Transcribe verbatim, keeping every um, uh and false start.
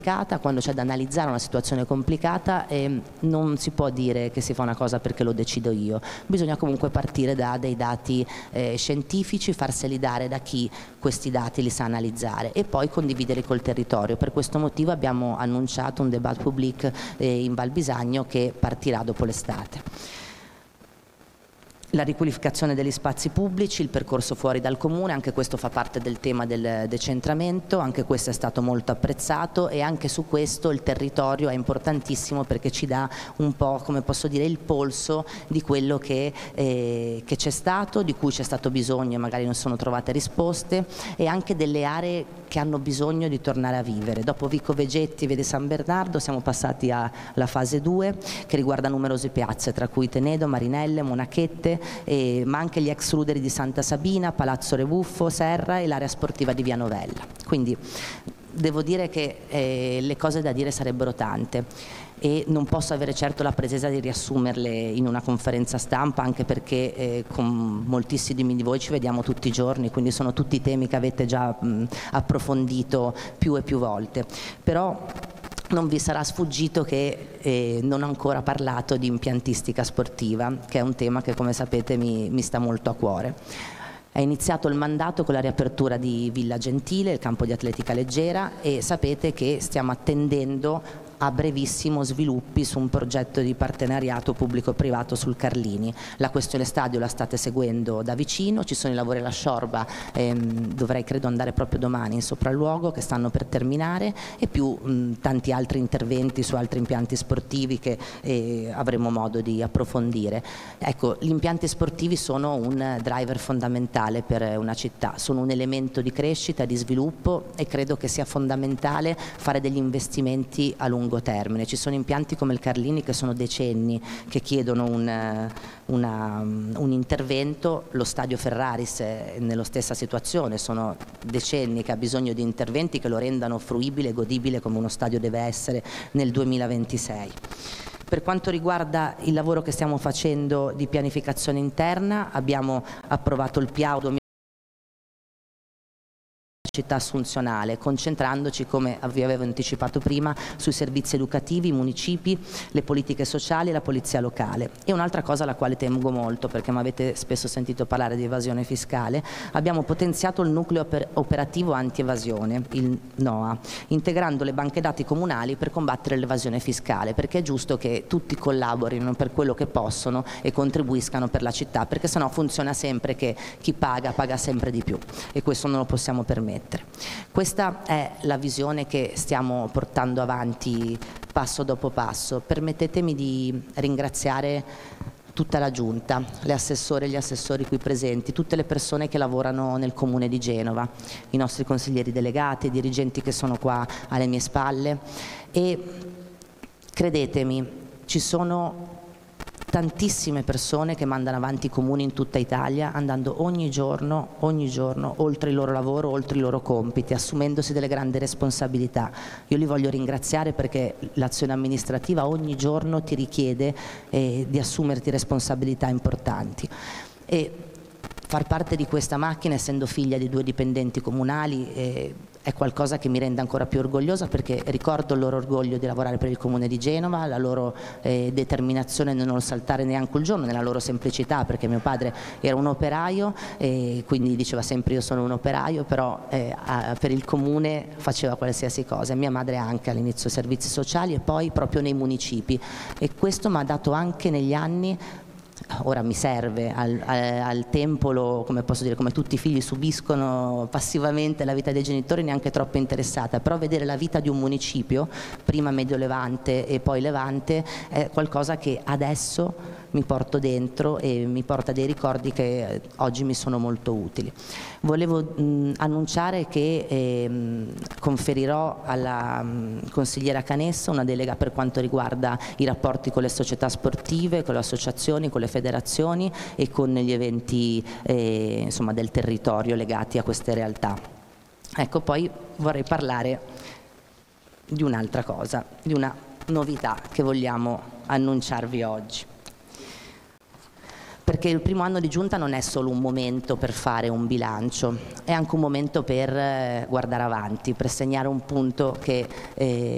Quando c'è da analizzare una situazione complicata eh, non si può dire che si fa una cosa perché lo decido io, bisogna comunque partire da dei dati eh, scientifici, farseli dare da chi questi dati li sa analizzare e poi condividere col territorio. Per questo motivo abbiamo annunciato un débat public eh, in Val Bisagno che partirà dopo l'estate. La riqualificazione degli spazi pubblici, il percorso fuori dal comune, anche questo fa parte del tema del decentramento, anche questo è stato molto apprezzato e anche su questo il territorio è importantissimo perché ci dà un po', come posso dire, il polso di quello che, eh, che c'è stato, di cui c'è stato bisogno e magari non sono trovate risposte e anche delle aree che hanno bisogno di tornare a vivere. Dopo Vico Vegetti, Vede San Bernardo, siamo passati alla fase due che riguarda numerose piazze, tra cui Tenedo, Marinelle, Monachette, Eh, ma anche gli ex ruderi di Santa Sabina, Palazzo Rebuffo, Serra e l'area sportiva di Via Novella. Quindi devo dire che eh, le cose da dire sarebbero tante e non posso avere certo la pretesa di riassumerle in una conferenza stampa, anche perché eh, con moltissimi di voi ci vediamo tutti i giorni, quindi sono tutti temi che avete già mh, approfondito più e più volte. Però non vi sarà sfuggito che eh, non ho ancora parlato di impiantistica sportiva, che è un tema che, come sapete, mi, mi sta molto a cuore. È iniziato il mandato con la riapertura di Villa Gentile, il campo di atletica leggera, e sapete che stiamo attendendo a brevissimo sviluppi su un progetto di partenariato pubblico-privato sul Carlini. La questione stadio la state seguendo da vicino, ci sono i lavori alla Sciorba, ehm, dovrei credo andare proprio domani in sopralluogo, che stanno per terminare, e più mh, tanti altri interventi su altri impianti sportivi che eh, avremo modo di approfondire. Ecco, gli impianti sportivi sono un driver fondamentale per una città, sono un elemento di crescita, di sviluppo e credo che sia fondamentale fare degli investimenti a lungo termine. Ci sono impianti come il Carlini che sono decenni che chiedono un, una, un intervento, lo stadio Ferraris è nella stessa situazione, sono decenni che ha bisogno di interventi che lo rendano fruibile e godibile come uno stadio deve essere nel duemilaventisei. Per quanto riguarda il lavoro che stiamo facendo di pianificazione interna, abbiamo approvato il P I A U città assunzionale, concentrandoci, come vi avevo anticipato prima, sui servizi educativi, i municipi, le politiche sociali e la polizia locale. E un'altra cosa alla quale tengo molto, perché mi avete spesso sentito parlare di evasione fiscale, abbiamo potenziato il nucleo operativo anti-evasione, il N O A, integrando le banche dati comunali per combattere l'evasione fiscale, perché è giusto che tutti collaborino per quello che possono e contribuiscano per la città, perché sennò funziona sempre che chi paga paga sempre di più e questo non lo possiamo permettere. Questa è la visione che stiamo portando avanti passo dopo passo. Permettetemi di ringraziare tutta la giunta, le assessore e gli assessori qui presenti, tutte le persone che lavorano nel comune di Genova, i nostri consiglieri delegati, i dirigenti che sono qua alle mie spalle, e credetemi, ci sono tantissime persone che mandano avanti i comuni in tutta Italia, andando ogni giorno, ogni giorno oltre il loro lavoro, oltre i loro compiti, assumendosi delle grandi responsabilità. Io li voglio ringraziare perché l'azione amministrativa ogni giorno ti richiede eh, di assumerti responsabilità importanti. E far parte di questa macchina, essendo figlia di due dipendenti comunali, eh, è qualcosa che mi rende ancora più orgogliosa, perché ricordo il loro orgoglio di lavorare per il Comune di Genova, la loro eh, determinazione nel non saltare neanche un giorno, nella loro semplicità, perché mio padre era un operaio e quindi diceva sempre io sono un operaio, però eh, a, per il Comune faceva qualsiasi cosa. Mia madre anche all'inizio servizi sociali e poi proprio nei municipi, e questo mi ha dato anche negli anni. Ora mi serve, al, al, al tempo, lo, come posso dire, come tutti i figli subiscono passivamente la vita dei genitori, neanche troppo interessata, però vedere la vita di un municipio, prima Medio Levante e poi Levante, è qualcosa che adesso mi porto dentro e mi porta dei ricordi che oggi mi sono molto utili. Volevo mh, annunciare che eh, conferirò alla mh, consigliera Canessa una delega per quanto riguarda i rapporti con le società sportive, con le associazioni, con le federazioni e con gli eventi eh, insomma, del territorio legati a queste realtà. Ecco, poi vorrei parlare di un'altra cosa, di una novità che vogliamo annunciarvi oggi. Perché il primo anno di giunta non è solo un momento per fare un bilancio, è anche un momento per guardare avanti, per segnare un punto che eh,